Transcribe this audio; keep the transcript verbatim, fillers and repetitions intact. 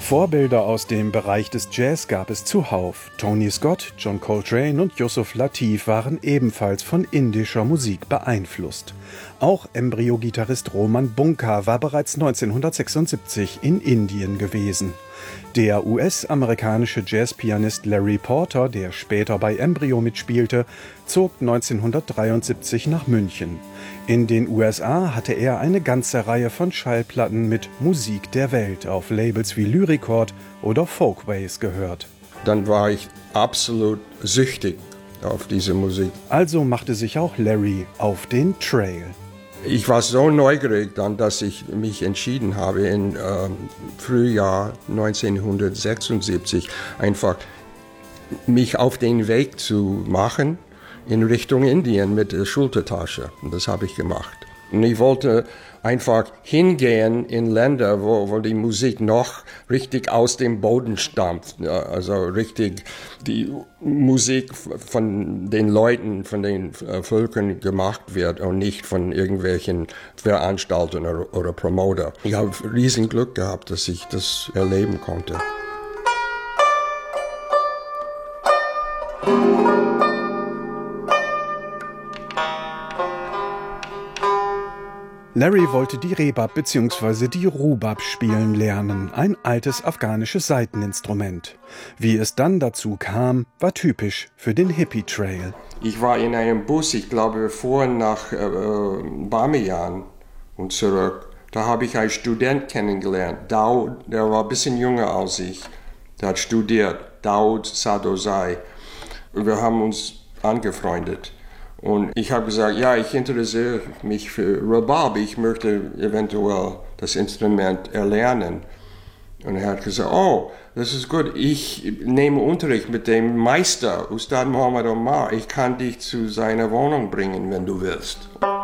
Vorbilder aus dem Bereich des Jazz gab es zuhauf. Tony Scott, John Coltrane und Yusuf Lateef waren ebenfalls von indischer Musik beeinflusst. Auch Embryo-Gitarrist Roman Bunka war bereits neunzehnhundertsechsundsiebzig in Indien gewesen. Der U S-amerikanische Jazzpianist Larry Porter, der später bei Embryo mitspielte, zog neunzehnhundertdreiundsiebzig nach München. In den U S A hatte er eine ganze Reihe von Schallplatten mit Musik der Welt auf Labels wie Lyricord oder Folkways gehört. Dann war ich absolut süchtig auf diese Musik. Also machte sich auch Larry auf den Trail. Ich war so neugierig dann, dass ich mich entschieden habe, im äh, Frühjahr neunzehnhundertsechsundsiebzig einfach mich auf den Weg zu machen in Richtung Indien mit der Schultertasche. Und das habe ich gemacht. Und ich wollte einfach hingehen in Länder, wo, wo die Musik noch richtig aus dem Boden stammt. Ja, also richtig die Musik von den Leuten, von den Völkern gemacht wird und nicht von irgendwelchen Veranstaltern oder, oder Promoter. Ich habe riesen Glück gehabt, dass ich das erleben konnte. Larry wollte die Rebab bzw. die Rubab spielen lernen, ein altes afghanisches Saiteninstrument. Wie es dann dazu kam, war typisch für den Hippie-Trail. Ich war in einem Bus, ich glaube, wir fuhren nach äh, Bamiyan und zurück. Da habe ich einen Student kennengelernt, Daud, der war ein bisschen jünger als ich. Der hat studiert, Daud Sadozai. Und wir haben uns angefreundet. Und ich habe gesagt, ja, ich interessiere mich für Rebab, ich möchte eventuell das Instrument erlernen. Und er hat gesagt, oh, das ist gut, ich nehme Unterricht mit dem Meister, Ustad Muhammad Omar, ich kann dich zu seiner Wohnung bringen, wenn du willst.